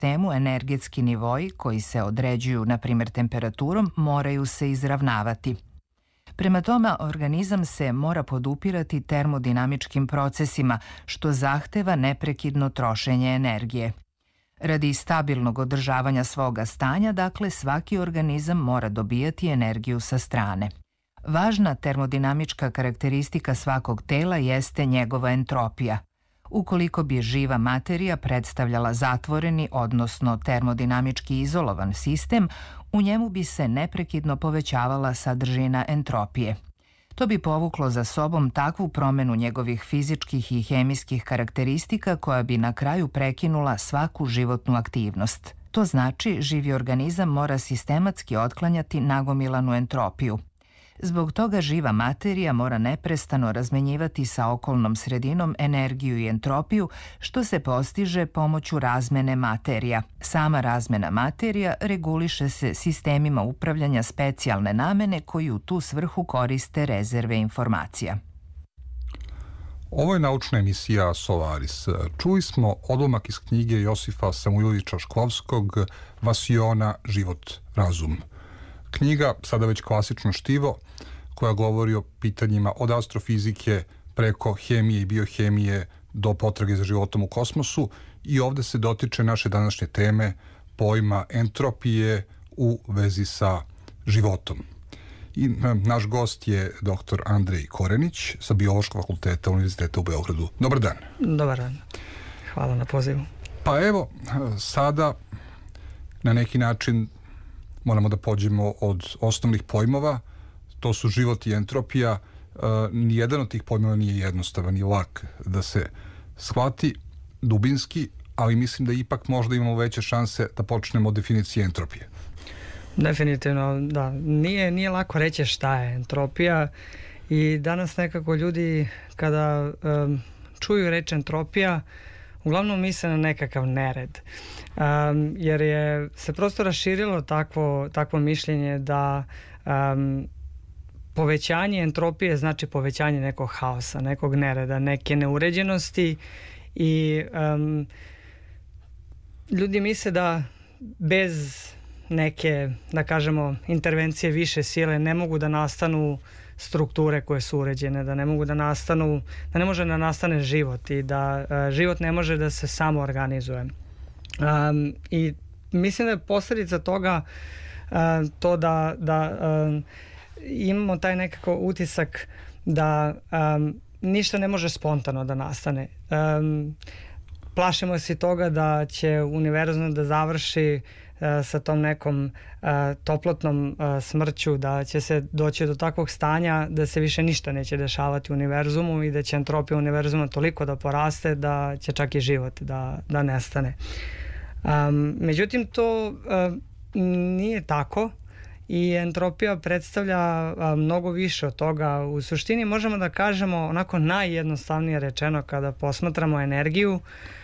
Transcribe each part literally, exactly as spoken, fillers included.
sistemu energetski nivoji koji se određuju, na primjer, temperaturom, moraju se izravnavati. Prema tome, organizam se mora podupirati termodinamičkim procesima, što zahteva neprekidno trošenje energije. Radi stabilnog održavanja svoga stanja, dakle, svaki organizam mora dobijati energiju sa strane. Važna termodinamička karakteristika svakog tela jeste njegova entropija. Ukoliko bi živa materija predstavljala zatvoreni, odnosno termodinamički izolovan sistem, u njemu bi se neprekidno povećavala sadržina entropije. To bi povuklo za sobom takvu promenu njegovih fizičkih i hemijskih karakteristika koja bi na kraju prekinula svaku životnu aktivnost. To znači, živi organizam mora sistematski otklanjati nagomilanu entropiju. Zbog toga živa materija mora neprestano razmenjivati sa okolnom sredinom energiju i entropiju, što se postiže pomoću razmene materija. Sama razmena materija reguliše se sistemima upravljanja specijalne namene koji u tu svrhu koriste rezerve informacija. Ovo je naučna emisija Solaris. Čuli smo odlomak iz knjige Josifa Samuilovića Šklovskog Vasiona Život, razum. Knjiga, sada već klasično štivo, koja govori o pitanjima od astrofizike preko hemije i biohemije do potrage za životom u kosmosu, i ovde se dotiče naše današnje teme, pojma entropije u vezi sa životom. I naš gost je doktor Andrej Korenić sa Biološkog fakulteta Univerziteta u Beogradu. Dobar dan. Dobar dan. Hvala na pozivu. Pa evo, sada na neki način moramo da pođemo od osnovnih pojmova. To su život i entropija. E, nijedan od tih pojmova nije jednostavan i lak da se shvati dubinski, ali mislim da ipak možda imamo veće šanse da počnemo od definicije entropije. Definitivno, da. Nije, nije lako reći šta je entropija i danas nekako ljudi kada um, čuju reč entropija, uglavnom misle na nekakav nered. Um, jer je se prosto raširilo takvo, takvo mišljenje da um, povećanje entropije znači povećanje nekog haosa, nekog nereda, neke neuređenosti i um, ljudi misle da bez neke, da kažemo, intervencije više sile ne mogu da nastanu strukture koje su uređene, da ne mogu da nastanu, da ne može da nastane život i da uh, život ne može da se samo organizuje. Um, I mislim da je posljedica toga uh, to da, da um, imamo taj nekako utisak da um, ništa ne može spontano da nastane. Um, plašimo se toga da će univerzum da završi uh, sa tom nekom uh, toplotnom uh, smrću, da će se doći do takvog stanja da se više ništa neće dešavati u univerzumu i da će entropija univerzuma toliko da poraste da će čak i život da, da nestane. Um, međutim, to uh, nije tako i entropija predstavlja uh, mnogo više od toga. U suštini možemo da kažemo, onako najjednostavnije rečeno kada posmatramo energiju,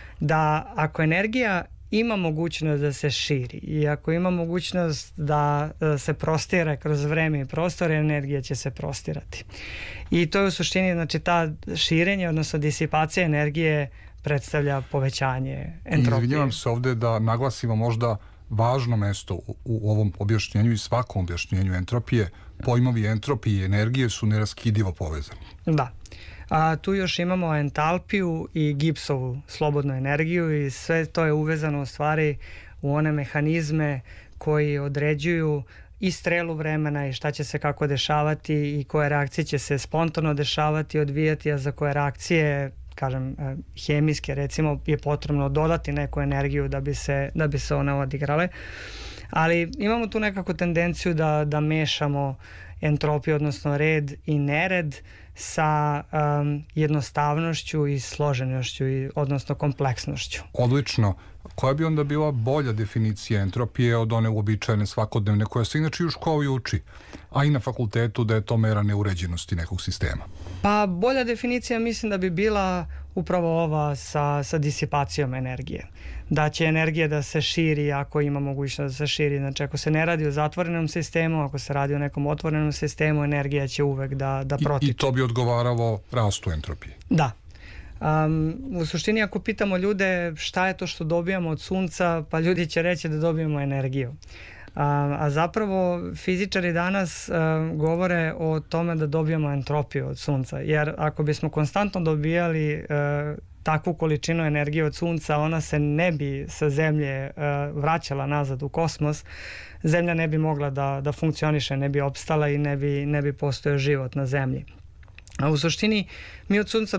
da ako energija ima mogućnost da se širi i ako ima mogućnost da se prostire kroz vreme i prostor, energija će se prostirati. I to je u suštini, znači, ta širenje, odnosno disipacija energije predstavlja povećanje entropije. Izvinjavam se ovde da naglasimo možda važno mesto u, u ovom objašnjenju i svakom objašnjenju entropije. Pojmovi entropije i energije su neraskidivo povezani. Da. A tu još imamo entalpiju i Gibbsovu slobodnu energiju i sve to je uvezano u stvari u one mehanizme koji određuju i strelu vremena i šta će se kako dešavati i koje reakcije će se spontano dešavati, odvijati, a za koje reakcije, kažem, hemijske recimo, je potrebno dodati neku energiju da bi se, da bi se one odigrale. Ali imamo tu nekako tendenciju da, da mešamo entropiju, odnosno red i nered sa um, jednostavnošću i složenošću, i, odnosno kompleksnošću. Odlično. Koja bi onda bila bolja definicija entropije od one uobičajene svakodnevne koja se inače i u školi uči, a i na fakultetu, da je to mera neuređenosti nekog sistema? Pa bolja definicija mislim da bi bila upravo ova sa, sa disipacijom energije. Da će energija da se širi ako ima mogućnost da se širi. Znači ako se ne radi o zatvorenom sistemu, ako se radi o nekom otvorenom sistemu, energija će uvek da, da protiče. I, I to bi odgovaralo rastu entropije? Da. Um, u suštini ako pitamo ljude šta je to što dobijamo od sunca, pa ljudi će reći da dobijemo energiju. A, a zapravo fizičari danas a, govore o tome da dobijamo entropiju od sunca, jer ako bismo konstantno dobijali a, takvu količinu energije od sunca, ona se ne bi sa zemlje a, vraćala nazad u kosmos, zemlja ne bi mogla da, da funkcioniše, ne bi opstala i ne bi, ne bi postojao život na zemlji. A u suštini mi od sunca